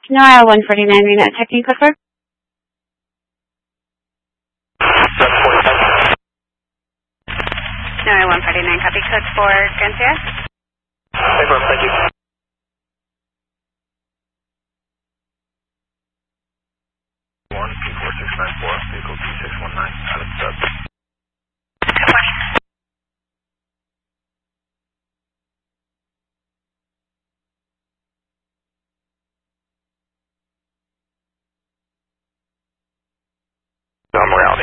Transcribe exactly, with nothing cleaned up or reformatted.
NOAA one forty-nine, Rena, checking code for? NOAA one forty-nine, copy code for Grand Sierra? Thank you. one two four six nine four, vehicle two six one nine, out of sub. Good morning. Somewhere else.